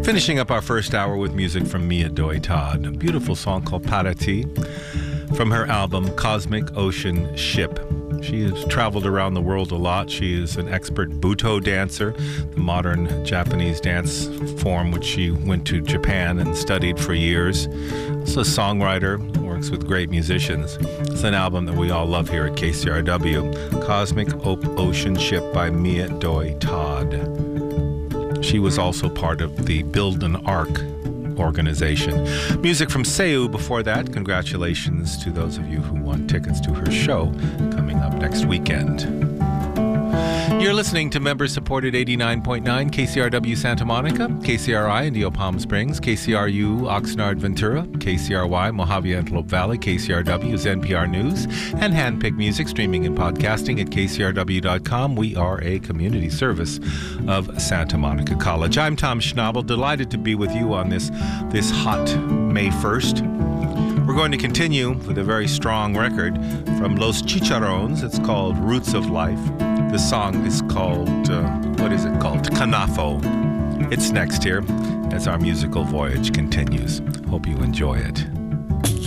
Finishing up our first hour with music from Mia Doi Todd, a beautiful song called Parati from her album Cosmic Ocean Ship. She has traveled around the world a lot. She is an expert Buto dancer, the modern Japanese dance form which she went to Japan and studied for years. Also a songwriter, works with great musicians. It's an album that we all love here at KCRW, Cosmic Ocean Ship by Mia Doi Todd. She was also part of the Build an Ark organization. Music from Seu before that. Congratulations to those of you who won tickets to her show coming up next weekend. You're listening to member-supported 89.9 KCRW Santa Monica, KCRI Indio Palm Springs, KCRU Oxnard Ventura, KCRY Mojave Antelope Valley, KCRW's NPR News, and handpicked music streaming and podcasting at kcrw.com. We are a community service of Santa Monica College. I'm Tom Schnabel, delighted to be with you on this hot May 1st. We're going to continue with a very strong record from Los Chicharrones. It's called Roots of Life. The song is called, Canafo. It's next here as our musical voyage continues. Hope you enjoy it.